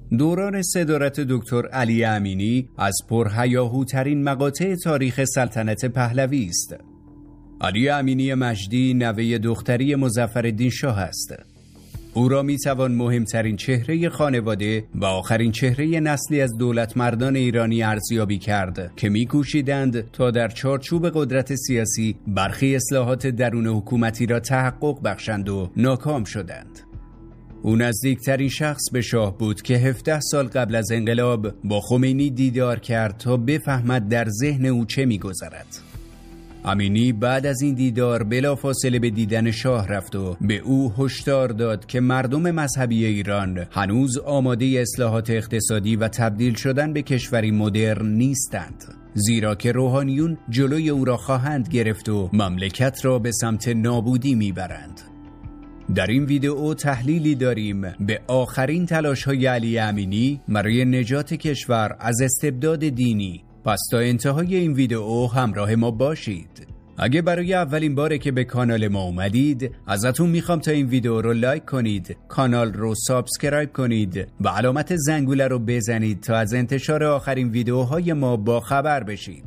دوران صدارت دکتر علی امینی از پرهیاهوترین مقاطع تاریخ سلطنت پهلوی است. علی امینی مجدی نوه دختری مظفرالدین شاه است. او را میتوان مهمترین چهره خانواده و آخرین چهره نسلی از دولتمردان ایرانی ارزیابی کرد که میکوشیدند تا در چارچوب قدرت سیاسی برخی اصلاحات درون حکومتی را تحقق بخشند و ناکام شدند. او نزدیکترین شخص به شاه بود که 17 سال قبل از انقلاب با خمینی دیدار کرد تا بفهمد در ذهن او چه می‌گذرد. امینی بعد از این دیدار بلافاصله به دیدن شاه رفت و به او هشدار داد که مردم مذهبی ایران هنوز آماده اصلاحات اقتصادی و تبدیل شدن به کشوری مدرن نیستند، زیرا که روحانیون جلوی او را خواهند گرفت و مملکت را به سمت نابودی میبرند. در این ویدئو تحلیلی داریم به آخرین تلاش‌های علی امینی برای نجات کشور از استبداد دینی. پس تا انتهای این ویدئو همراه ما باشید. اگه برای اولین باره که به کانال ما اومدید، ازتون میخوام تا این ویدئو رو لایک کنید، کانال رو سابسکرایب کنید و علامت زنگوله رو بزنید تا از انتشار آخرین ویدئوهای ما با خبر بشید.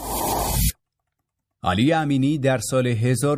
علی امینی در سال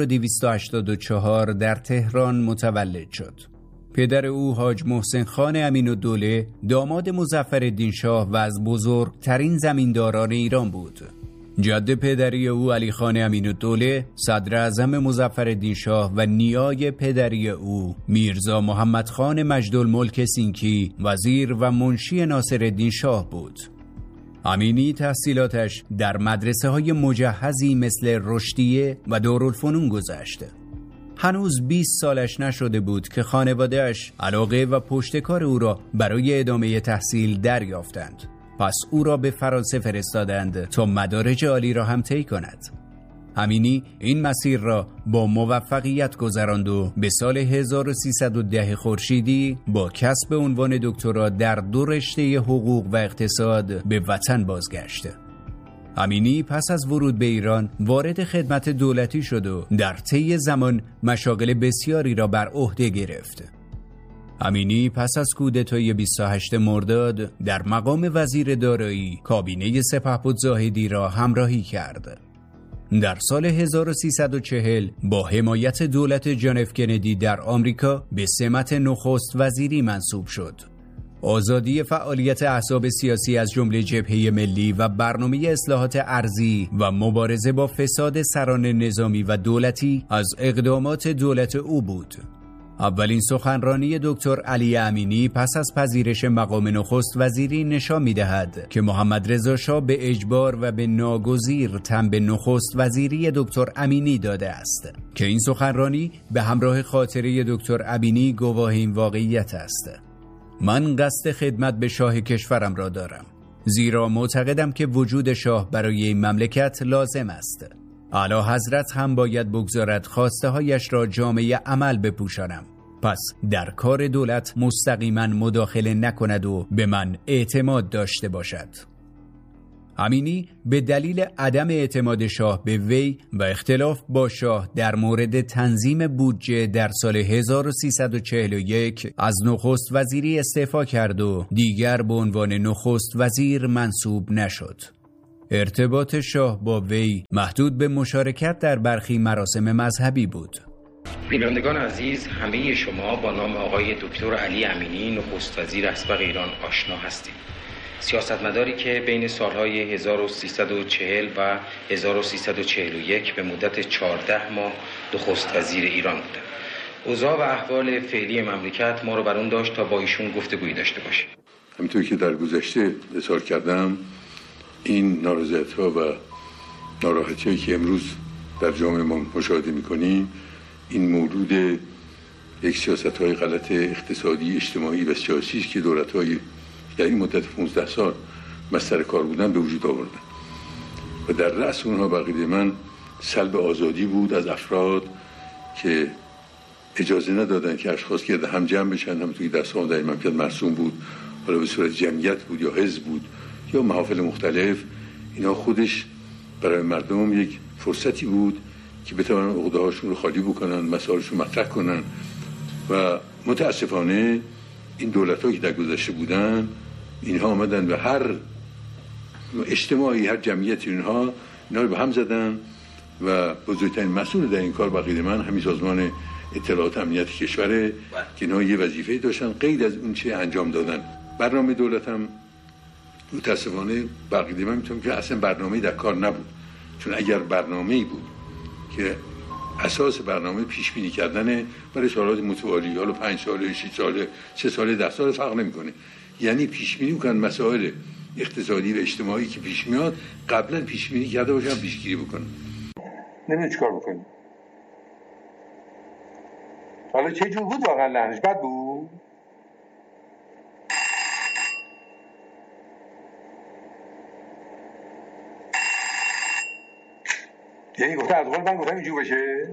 1284 در تهران متولد شد. پدر او حاج محسن خان امین‌الدوله داماد مظفرالدین شاه و از بزرگترین زمینداران ایران بود. جد پدری او علی خان امین‌الدوله صدر اعظم مظفرالدین شاه و نیای پدری او میرزا محمد خان مجدالملک سینکی وزیر و منشی ناصرالدین شاه بود. امینی تحصیلاتش در مدرسه‌های مجهزی مثل رشدیه و دارالفنون گذشت. هنوز 20 سالش نشده بود که خانواده‌اش علاقه و پشتکار او را برای ادامه تحصیل دریافتند. پس او را به فرانسه فرستادند تا مدارج عالی را هم طی کند. امینی این مسیر را با موفقیت گذراند و به سال 1310 خورشیدی با کسب عنوان دکترا در 2 رشته حقوق و اقتصاد به وطن بازگشت. امینی پس از ورود به ایران وارد خدمت دولتی شد و در طی زمان مشاغل بسیاری را بر عهده گرفت. امینی پس از کودتای 28 مرداد در مقام وزیر دارایی کابینه سپهبد زاهدی را همراهی کرد. در سال 1340 با حمایت دولت جان اف کندی در آمریکا به سمت نخست وزیری منصوب شد. آزادی فعالیت احزاب سیاسی از جمله جبهه ملی و برنامه اصلاحات ارضی و مبارزه با فساد سران نظامی و دولتی از اقدامات دولت او بود. اولین سخنرانی دکتر علی امینی پس از پذیرش مقام نخست وزیری نشان می‌دهد که محمد رضا شاه به اجبار و به ناگزیر تن به نخست وزیری دکتر امینی داده است که این سخنرانی به همراه خاطره دکتر امینی گواه این واقعیت است. من قصد خدمت به شاه کشورم را دارم، زیرا معتقدم که وجود شاه برای این مملکت لازم است. اعلی حضرت هم باید بگذارد خواسته هایش را جامعه عمل بپوشانم. پس در کار دولت مستقیما مداخله نکند و به من اعتماد داشته باشد. امینی به دلیل عدم اعتماد شاه به وی و اختلاف با شاه در مورد تنظیم بودجه در سال 1341 از نخست وزیری استعفا کرد و دیگر به عنوان نخست وزیر منصوب نشد. ارتباط شاه با وی محدود به مشارکت در برخی مراسم مذهبی بود. بینندگان عزیز، همه شما با نام آقای دکتر علی امینی نخست وزیر اسبق ایران آشنا هستید. سیاستمداری که بین سالهای 1340 و 1341 به مدت 14 ماه نخست وزیر ایران بوده. اوضاع و احوال فعلی مملکت ما رو بر اون داشت تا با ایشون گفتگویی داشته باشیم. همینطور که در گذشته اظهار کردم، این نارضایتی‌ها و ناراحتی‌هایی که امروز در جامعه ما مشاهده می‌کنیم، این مولود یک سیاست‌های غلط اقتصادی، اجتماعی و سیاسی است که دولت‌های در این مدت 15 سال بستر کار بودن به وجود آوردن و در رأس اونها بقیده من سلب آزادی بود از افراد که اجازه ندادن که اشخاص که هم جمع بشن. همونطور که دستان در این مملکت مرسوم بود، حالا به صورت جمعیت بود یا حزب بود یا محافل مختلف، اینا خودش برای مردم یک فرصتی بود که بتوانن عقده‌هاشون رو خالی بکنن، مسائلشون مطرح کنن و متاسفانه این دولت‌هایی که در گذشته بودن، اینها آمدن و هر اجتماعی، هر جمعیتی اینا رو به هم زدن و بزرگترین مسئول در این کار بقید من همین سازمان اطلاعات امنیت کشوره که اینا یه وظیفه داشتن غیر از اون چه انجام دادن. برنامه دولت هم متاسفانه بقید من میتونم که اصلا برنامه‌ای در کار نبود، چون اگر برنامه‌ای بود که اساس برنامه پیش بینی کردن برای سالات متوالی، حالا 5 ساله، 6 ساله، 3 ساله، 10 ساله فرق نمی‌کنه، یعنی پیش بینی کنن مسائل اقتصادی و اجتماعی که پیش میاد قبلا پیش بینی کرده باشن، پیشگیری بکنن. نمی‌دونم چیکار بکنیم. حالا چه جور بود واقعا؟ لحنش بد بود؟ یعنی گفته از قول من گفتم اینجور بشه؟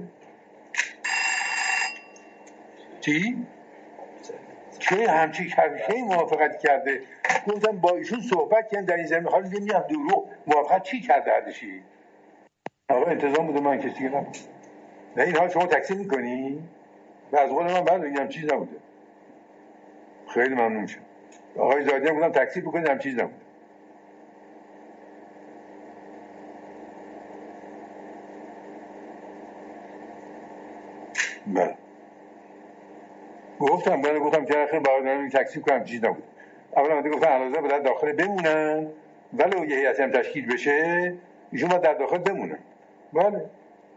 چی؟ چه همچی شیء موافقت کرده؟ گفتم با ایشون صحبت کردن در این زمین، حالا نمی‌دونم دروغ موافقت چی کرده هردشی؟ آقا انتظام بوده من کسی نبود. نه این حال شما تکذیب می‌کنی؟ و از قول من بعد هم چیز نبوده. خیلی ممنون میشم. آقای زادی هم گفتم تکذیب بکنید، هم چیز نبوده. بله. گفتم که آخر برادران تکذیب کنم چیز نبود. اولا من گفتم علاوه بر داخل بمونن، ولی یه هیئت هم تشکیل بشه، ایشون باید در داخل بمونن. بله.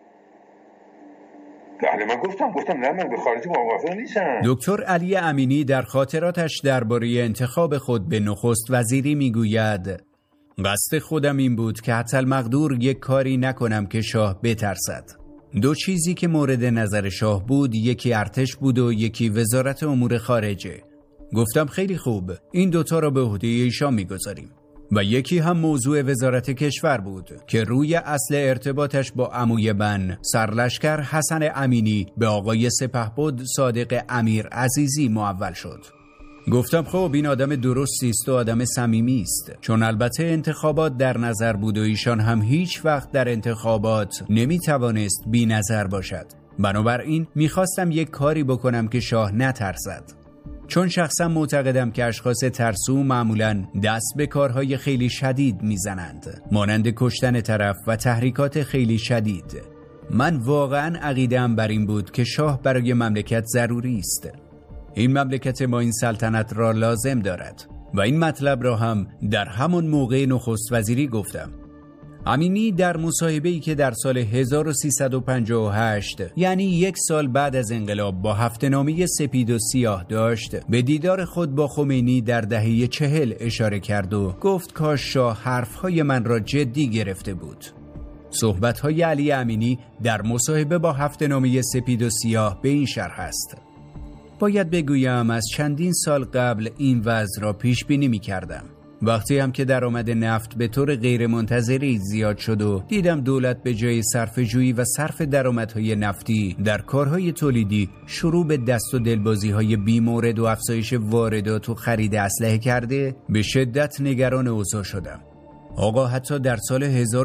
من گفتم نه، من به خارج موافق نیستم. دکتر علی امینی در خاطراتش درباره انتخاب خود به نخست وزیری میگوید: قصد خودم این بود که حتی المقدور یک کاری نکنم که شاه بترسد. 2 چیزی که مورد نظر شاه بود، یکی ارتش بود و یکی وزارت امور خارجه. گفتم خیلی خوب، این 2 تا را به عهده ایشان میگذاریم. و یکی هم موضوع وزارت کشور بود که روی اصل ارتباطش با عموی من سرلشکر حسن امینی به آقای سپهبد صادق امیر عزیزی معول شد. گفتم خب این آدم درستی است و آدم صمیمی است، چون البته انتخابات در نظر بود و ایشان هم هیچ وقت در انتخابات نمیتوانست بی نظر باشد. بنابراین میخواستم یک کاری بکنم که شاه نترسد، چون شخصا معتقدم که اشخاص ترسو معمولاً دست به کارهای خیلی شدید میزنند، مانند کشتن طرف و تحریکات خیلی شدید. من واقعاً عقیده‌ام بر این بود که شاه برای مملکت ضروری است. این مملکت ما این سلطنت را لازم دارد و این مطلب را هم در همون موقع نخست وزیری گفتم. امینی در مصاحبه‌ای که در سال 1358 یعنی 1 سال بعد از انقلاب با هفته‌نامه سپید و سیاه داشت، به دیدار خود با خمینی در دهه 40 اشاره کرد و گفت کاش شاه حرفهای من را جدی گرفته بود. صحبت‌های علی امینی در مصاحبه با هفته‌نامه سپید و سیاه به این شرح است: باید بگویم از چندین سال قبل این وضع را پیش بینی می‌کردم. وقتی هم که درآمد نفت به طور غیر منتظری زیاد شد و دیدم دولت به جای صرفه‌جویی و صرف درآمدهای نفتی در کارهای تولیدی شروع به دست و دلبازی‌های بی‌مورد و افزایش واردات و خرید اسلحه کرده، به شدت نگران اوضاع شدم. آقا حتی در سال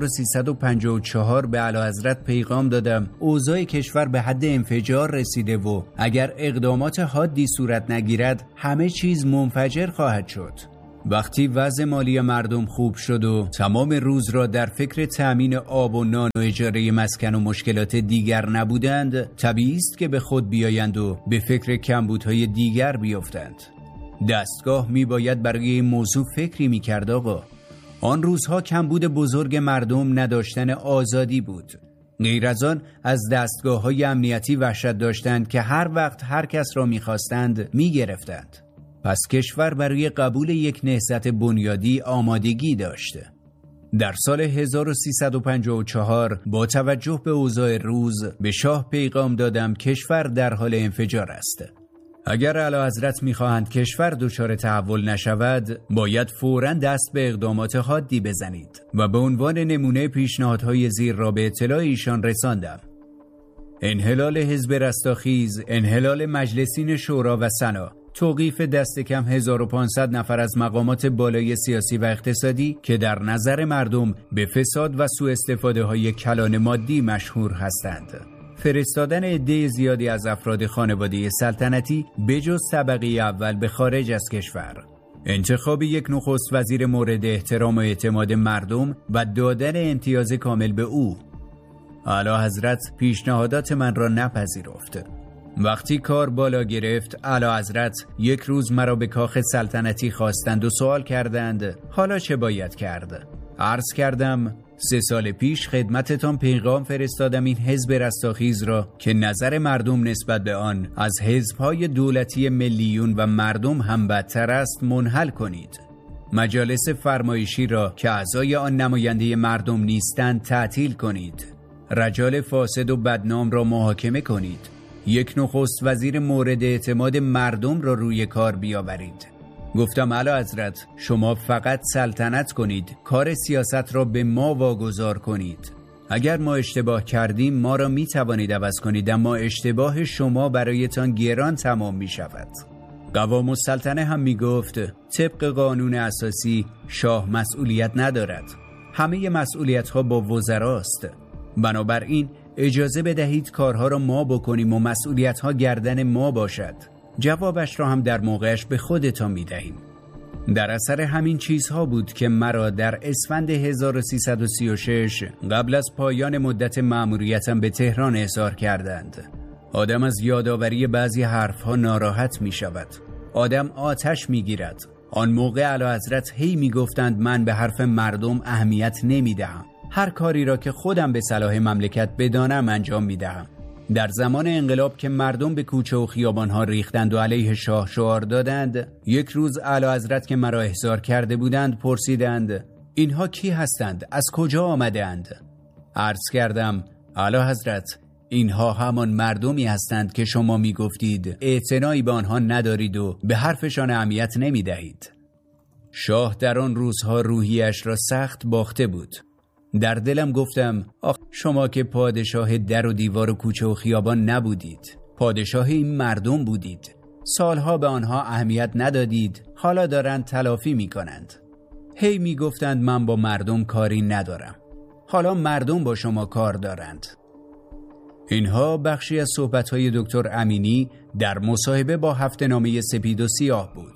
1354 به اعلیحضرت پیغام دادم اوضاع کشور به حد انفجار رسیده و اگر اقدامات حادی صورت نگیرد همه چیز منفجر خواهد شد. وقتی وضع مالی مردم خوب شد و تمام روز را در فکر تأمین آب و نان و اجاره مسکن و مشکلات دیگر نبودند، طبیعی است که به خود بیایند و به فکر کمبودهای دیگر بیفتند. دستگاه می باید برای این موضوع فکری می کرد آقا. آن روزها کمبود بزرگ مردم نداشتن آزادی بود. غیر از آن از دستگاه‌های امنیتی وحشت داشتند که هر وقت هر کس را می‌خواستند می‌گرفتند. پس کشور برای قبول یک نهضت بنیادی آمادگی داشته. در سال 1354 با توجه به اوضاع روز به شاه پیغام دادم کشور در حال انفجار است. اگر اعلیحضرت می‌خواهند کشور دچار تحول نشود، باید فوراً دست به اقدامات حادی بزنید و به عنوان نمونه پیشنهادهای زیر را به اطلاع ایشان رساندم: انحلال حزب رستاخیز، انحلال مجلسین شورا و سنا، توقیف دست کم 1500 نفر از مقامات بالای سیاسی و اقتصادی که در نظر مردم به فساد و سوء استفاده های کلان مادی مشهور هستند. فرستادن عده زیادی از افراد خانواده سلطنتی بجز طبقه اول به خارج از کشور، انتخاب یک نخست وزیر مورد احترام و اعتماد مردم و دادن امتیاز کامل به او. اعلیحضرت پیشنهادات من را نپذیرفت. وقتی کار بالا گرفت، اعلیحضرت یک روز مرا به کاخ سلطنتی خواستند و سوال کردند حالا چه باید کرد؟ عرض کردم 3 سال پیش خدمتتان پیغام فرستادم این حزب رستاخیز را که نظر مردم نسبت به آن از حزب‌های دولتی ملیون و مردم هم بدتر است منحل کنید. مجالس فرمایشی را که اعضای آن نماینده مردم نیستند تعطیل کنید. رجال فاسد و بدنام را محاکمه کنید. یک نخست وزیر مورد اعتماد مردم را روی کار بیاورید. گفتم اعلیحضرت شما فقط سلطنت کنید، کار سیاست را به ما واگذار کنید. اگر ما اشتباه کردیم ما را می توانید عوض کنید، اما اشتباه شما برایتان گران تمام می شود. قوام السلطنه هم می گفت طبق قانون اساسی شاه مسئولیت ندارد، همه مسئولیت ها با وزراست. بنابراین اجازه بدهید کارها را ما بکنیم و مسئولیت ها گردن ما باشد. جوابش را هم در موقعش به خودتان می دهیم. در اثر همین چیزها بود که مرا در اسفند 1336 قبل از پایان مدت مأموریتم به تهران احضار کردند. آدم از یادآوری بعضی حرفها ناراحت می شود. آدم آتش می گیرد. آن موقع اعلیحضرت هی می گفتند من به حرف مردم اهمیت نمی دهم. هر کاری را که خودم به صلاح مملکت بدانم انجام می دهم. در زمان انقلاب که مردم به کوچه و خیابانها ریختند و علیه شاه شعار دادند، یک روز اعلیحضرت که مرا احضار کرده بودند پرسیدند اینها کی هستند؟ از کجا آمدند؟ عرض کردم اعلیحضرت اینها همان مردمی هستند که شما می گفتید اعتنایی به آنها ندارید و به حرفشان اهمیت نمی دهید. شاه در آن روزها روحیش را سخت باخته بود. در دلم گفتم آخ شما که پادشاه در و دیوار و کوچه و خیابان نبودید، پادشاه این مردم بودید. سالها به آنها اهمیت ندادید، حالا دارند تلافی می کنند. هی می گفتند من با مردم کاری ندارم، حالا مردم با شما کار دارند. اینها بخشی از صحبت‌های دکتر امینی در مصاحبه با هفته‌نامه سپید و سیاه بود.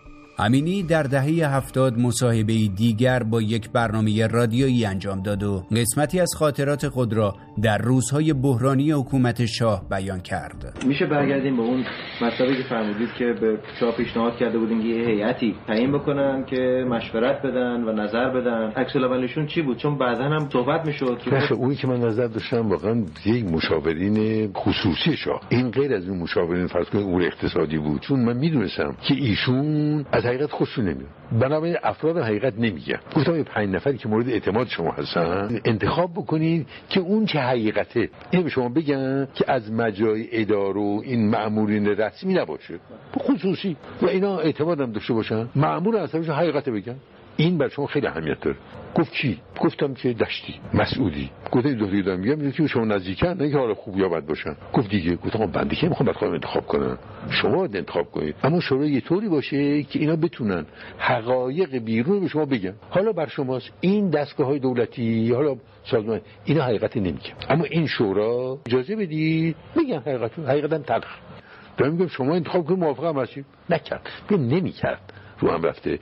امینی در دهه 70 مصاحبه‌ای دیگر با یک برنامه رادیویی انجام داد و قسمتی از خاطرات خود را در روزهای بحرانی حکومت شاه بیان کرد. میشه برگردیم به اون مطلبی که فرمودید که به شاه پیشنهاد کرده بودین که یه هیئتی تعیین بکنن که مشورت بدن و نظر بدن. عکس العملشون چی بود؟ چون بعضا هم صحبت میشد که اونی که من نظر داشتم واقعا یک مشاورین خصوصی شاه، این غیر از اون مشاورین فرض کنید امور اقتصادی بود، چون من میدونستم که ایشون از حقیقت خوششون نمیاد، بنابراین افراد حقیقت نمیگن. گفتم این 5 نفری که مورد اعتماد شما هستن انتخاب بکنید که اون چه حقیقته اینو به شما بگن که از مجرای اداره و این مأمورین رسمی نباشه، خصوصی و اینا اعتمادم داشته باشن، مأمور اصلاً حقیقت بگن. این برای شما خیلی اهمیت داره. گفت کی؟ گفتم که دشتی مسعودی. گفتم دو دیگه میگم که شما نزدیکن، نه که حالا خوب یا بد باشن. گفت دیگه. گفتم بنده که میخوام خودم انتخاب کنم، شما باید انتخاب کنید، اما شورا یه طوری باشه که اینا بتونن حقایق بیرون به شما بگن. حالا بر شماست این دستگاه‌های دولتی، حالا سازمان اینا حقیقت نمیگن، اما این شورا اجازه بدید میگن حقیقتا تلخ. دارم میگم شما انتخاب کنید، موافقم هستید؟ نکرد. نمیکرد. رو هم رفته.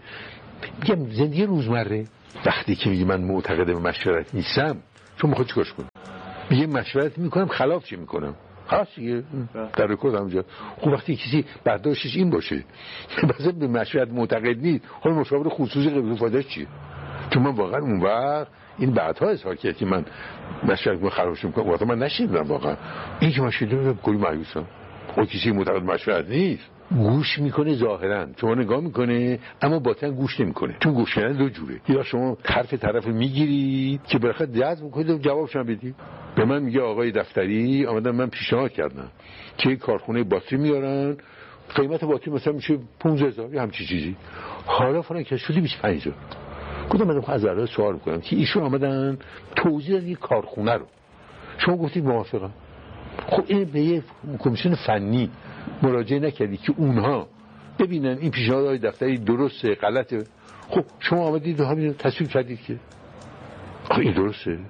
میگم زندگی روزمره وقتی که میگه من معتقد به مشورت نیستم، چون میخواد چیکارش کنم؟ میگه مشورت میکنم، خلاف چی میکنم؟ خلاص دیگه در رکورد همونجا. خب وقتی کسی برداشتش این باشه مثلا به مشورت معتقد نیست، حالا مشاور خصوصی غیر فایده‌اش چیه؟ چون من واقعا اون وقت این بعدها اظهار کرد که من مشورت خرابش میکنم، واقعا من نشیدم. واقعا این که من شیدم کلی مایوسم. خب کسی معتقد مشورت نیست، گوش میکنه ظاهرا، شما نگاه میکنه اما باطن گوش نمیکنه، چون گوش کردن دو جوره، یا شما حرف طرف میگیرید که بالاخره جذب میکنید و جوابش هم بدید. به من میگه آقای دفتری آمدن من پیشنهاد کردم که کارخونه باتری میارن، قیمت باتری مثلا میشه 15000 یا همچین چیزی، حالا فلان که شده 25000. گفتم من از حضرت سوال میکنم که ایشون آمدن توضیح دادن کارخونه رو، شما گفتید موافقم. خب این به یه کمیسیون فنی مراجعه نکردی که اونها ببینن این پیشنهادهای دفتری درسته غلطه؟ خب شما آمدید و همین تصویب کردید که این درسته.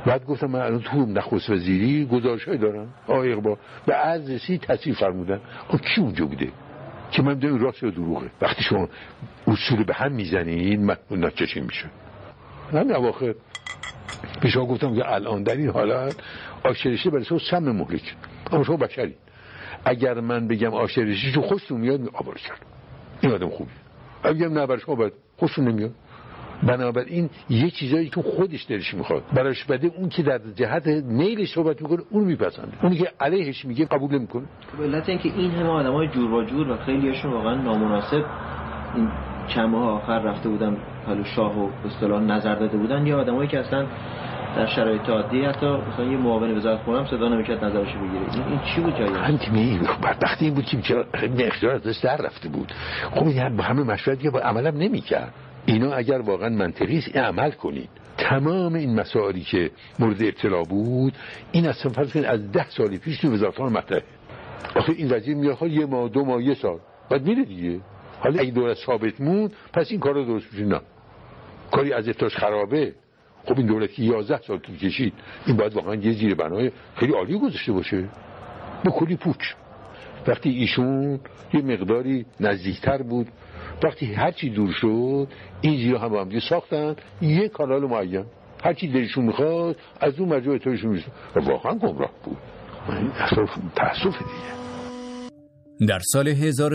بعد گفتم من الان تو نخست وزیری گزارش‌های دارم آقای اقبال به عرض رسید تصحیح فرمودن. خب کی اونجا بوده که من بدونم راست یا دروغه؟ وقتی شما اصول به هم میزنید نتیجه چی میشه؟ همین اواخر پیشا گفتم که الان در این حالت آشرشی برای تو سم مهلک، اما شما بشری. اگر من بگم آشرشی چون خوشتون میاد آبار کرد این آدم خوبی، اگر بگم نه برای شما باید خوشتون نمیاد. بنابراین یه چیزایی که خودش دلش میخواد براش بده، اون که در جهت میلش صحبت میکنه اون میپسنده، اونی که علیهش میگه قبول نمیکنه. به علت اینکه این همه آدمای جور و جور و خیلیشون واقعا نامناسب این چند ماه آخر رفته بودن حالا شاه و به اصطلاح نظر داده بودن، یا آدمایی که اصلا در شرایط عادی حتی مثلا یه معاون وزارت خونه هم صدا نمیکرد نظرش بگیره. این چی بود جایی؟ همین بدبختی این بود که چرا اختیار ازش در رفته بود. خب این همه مشورت که با عملم نمیکرد. اینا اگر واقعا منطقی است عمل کنید. تمام این مسائلی که مورد ابتلا بود این اصلا فرض کنید از 10 سال پیش تو وزارت خانه مطرحه. آخه این وزیر میاد یه ماه 2 ماه 1 سال بعد میره دیگه. حالا اگه دولت ثابت موند پس این کارو درست میشه؟ نه، کاری از ابتداش خرابه. خب این دولت که 11 سال طول کشید این باید واقعا یه زیر بنای خیلی عالی گذاشته باشه به کلی پوچ. وقتی ایشون یه مقداری نزدیکتر بود، وقتی هرچی دور شد این زیرا هم با هم دیگه ساختن یه کانال معین، هرچی دلشون میخواد از اون مرجع اتایشون میشه و واقعا گمراه بود. این اصلا تأسف دیگه. در سال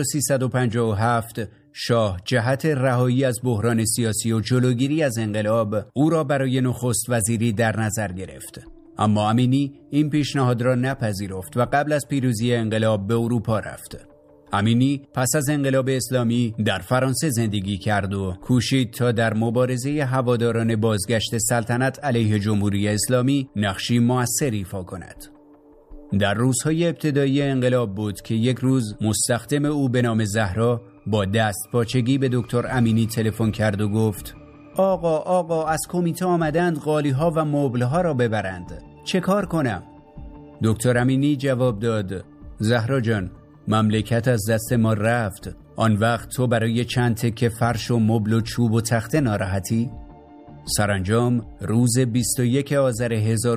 1357 شاه جهت رهایی از بحران سیاسی و جلوگیری از انقلاب او را برای نخست وزیری در نظر گرفت. اما امینی این پیشنهاد را نپذیرفت و قبل از پیروزی انقلاب به اروپا رفت. امینی پس از انقلاب اسلامی در فرانسه زندگی کرد و کوشید تا در مبارزه هواداران بازگشت سلطنت علیه جمهوری اسلامی نقشی مؤثر ایفا کند. در روزهای ابتدایی انقلاب بود که یک روز مستخدم او به نام زهرا با دستپاچگی به دکتر امینی تلفن کرد و گفت: آقا از کمیته آمدند قالی‌ها و مبل‌ها را ببرند، چه کار کنم؟ دکتر امینی جواب داد: زهرا جان، مملکت از دست ما رفت. آن وقت تو برای چند تکه فرش و مبل و چوب و تخته ناراحتی؟ سرانجام روز 21 آذر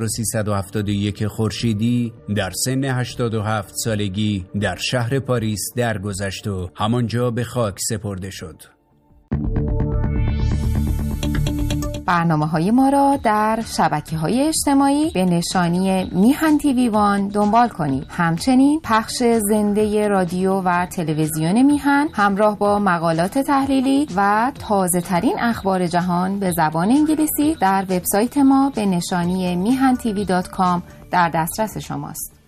1371 خورشیدی در سن 87 سالگی در شهر پاریس درگذشت و همانجا به خاک سپرده شد. برنامه‌های ما را در شبکه‌های اجتماعی به نشانی میهن تیوی وان دنبال کنید. همچنین پخش زنده رادیو و تلویزیون میهن همراه با مقالات تحلیلی و تازه‌ترین اخبار جهان به زبان انگلیسی در وبسایت ما به نشانی mihantv.com در دسترس شماست.